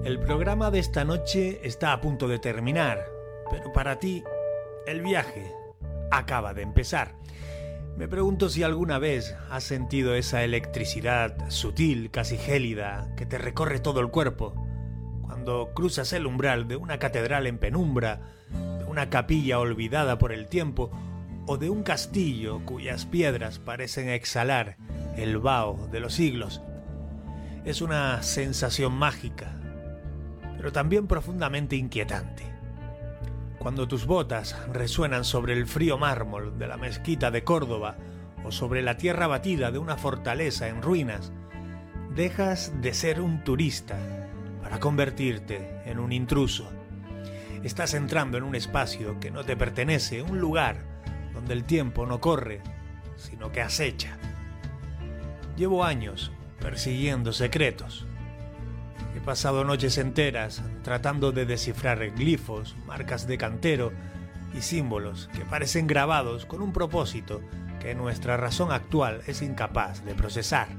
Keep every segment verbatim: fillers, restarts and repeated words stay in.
El programa de esta noche está a punto de terminar, pero para ti, el viaje acaba de empezar. Me pregunto si alguna vez has sentido esa electricidad sutil, casi gélida, que te recorre todo el cuerpo, cuando cruzas el umbral de una catedral en penumbra, de una capilla olvidada por el tiempo, o de un castillo cuyas piedras parecen exhalar el vaho de los siglos. Es una sensación mágica, pero también profundamente inquietante. Cuando tus botas resuenan sobre el frío mármol de la mezquita de Córdoba o sobre la tierra batida de una fortaleza en ruinas, dejas de ser un turista para convertirte en un intruso. Estás entrando en un espacio que no te pertenece, un lugar donde el tiempo no corre, sino que acecha. Llevo años persiguiendo secretos. He pasado noches enteras tratando de descifrar glifos, marcas de cantero y símbolos que parecen grabados con un propósito que nuestra razón actual es incapaz de procesar.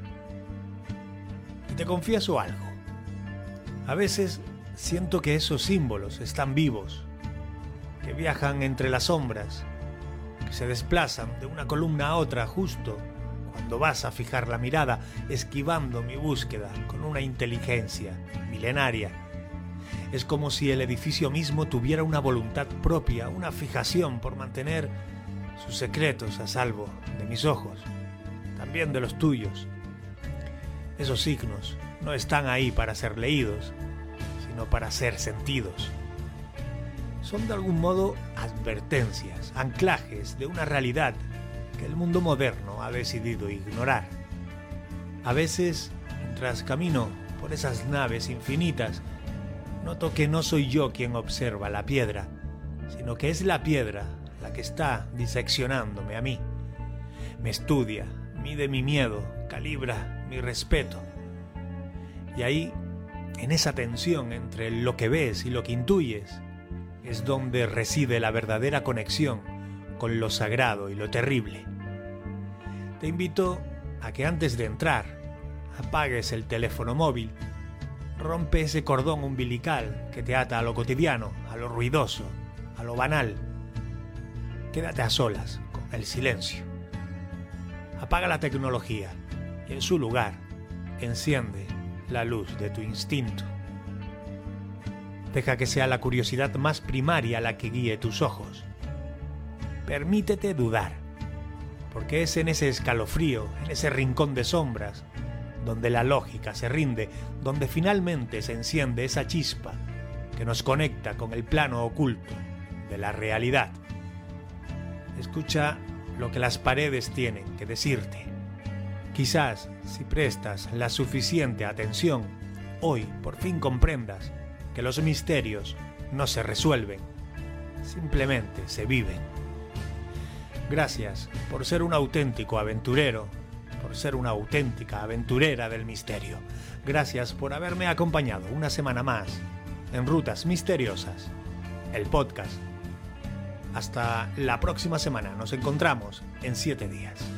Y te confieso algo. A veces siento que esos símbolos están vivos, que viajan entre las sombras, que se desplazan de una columna a otra justo cuando vas a fijar la mirada, esquivando mi búsqueda con una inteligencia milenaria. Es como si el edificio mismo tuviera una voluntad propia, una fijación por mantener sus secretos a salvo de mis ojos, también de los tuyos. Esos signos no están ahí para ser leídos, sino para ser sentidos. Son de algún modo advertencias, anclajes de una realidad que el mundo moderno ha decidido ignorar. A veces, mientras camino por esas naves infinitas, noto que no soy yo quien observa la piedra, sino que es la piedra la que está diseccionándome a mí. Me estudia, mide mi miedo, calibra mi respeto. Y ahí, en esa tensión entre lo que ves y lo que intuyes, es donde reside la verdadera conexión con lo sagrado y lo terrible. Te invito a que antes de entrar apagues el teléfono móvil, rompe ese cordón umbilical que te ata a lo cotidiano, a lo ruidoso, a lo banal. Quédate a solas con el silencio. Apaga la tecnología y en su lugar enciende la luz de tu instinto. Deja que sea la curiosidad más primaria la que guíe tus ojos. Permítete dudar, porque es en ese escalofrío, en ese rincón de sombras, donde la lógica se rinde, donde finalmente se enciende esa chispa que nos conecta con el plano oculto de la realidad. Escucha lo que las paredes tienen que decirte. Quizás, si prestas la suficiente atención, hoy por fin comprendas que los misterios no se resuelven, simplemente se viven. Gracias por ser un auténtico aventurero, por ser una auténtica aventurera del misterio. Gracias por haberme acompañado una semana más en Rutas Misteriosas, el podcast. Hasta la próxima semana, nos encontramos en siete días.